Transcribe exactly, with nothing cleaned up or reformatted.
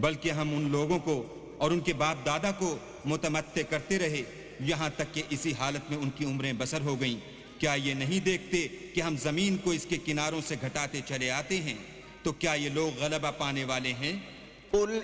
बल्कि हम उन लोगों को और उनके बाप दादा को मुतमत्ते करते रहे यहाँ तक कि इसी हालत में उनकी उम्रें बसर हो गईं। क्या ये नहीं देखते कि हम जमीन को इसके किनारों से घटाते चले आते हैं? तो क्या ये लोग गलबा पाने वाले हैं? कुल